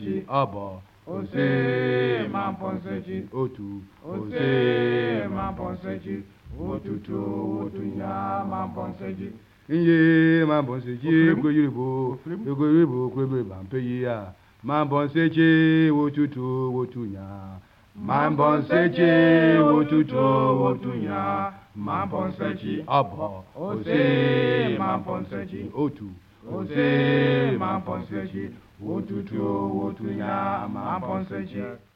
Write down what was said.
Abo. Ose mamponseji. Otu. Ose mamponseji. Otutu otunya mamponseji. Iye mamponseji. Goyiribo. Goyiribo kwebe bampeyi ya. Mamponseji. Otutu otunya. Mamponseji. Otutu otunya. Mamponseji. Abo. Ose mamponseji. Otu. Ose mamponseji. Otutu otunya mamponseji.